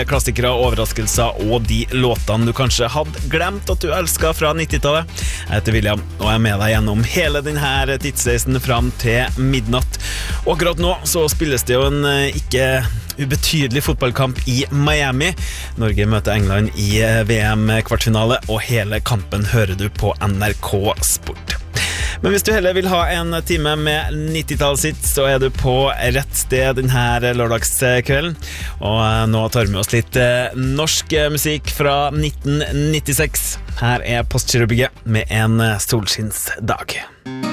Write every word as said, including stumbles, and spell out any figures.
klassikere, overraskelser og de låtene du kanskje hadde glemt at du elsket fra nittitallet. Jeg heter William, og jeg er med deg gjennom hele denne tidsreisen fram til midnatt. Og akkurat nå så spilles det jo en ikke ubetydelig fotballkamp i Miami. Norge møter England i V M-kvartfinale, og hele kampen hører du på N R K Sport. Men hvis du heller vil ha en time med nittitallet sitt, så er du på rett sted denne lørdagskvelden. Og nå tar vi med oss litt norsk musikk fra nitten nittiseks. Her er Postgirobygget med en solskinnsdag.